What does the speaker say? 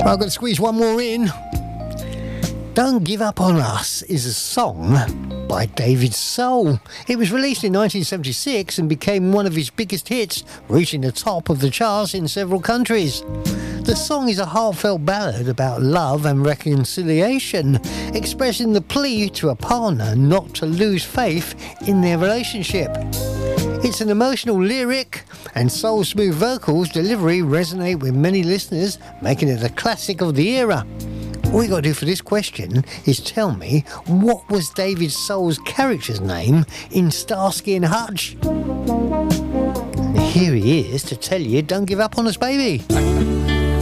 I've got to squeeze one more in. Don't Give Up On Us is a song by David Soul. It was released in 1976 and became one of his biggest hits, reaching the top of the charts in several countries. The song is a heartfelt ballad about love and reconciliation, expressing the plea to a partner not to lose faith in their relationship. It's an emotional lyric, and Soul's smooth vocals delivery resonate with many listeners, making it a classic of the era. All you got to do for this question is tell me, what was David Soul's character's name in Starsky and Hutch? And here he is to tell you, don't give up on us, baby.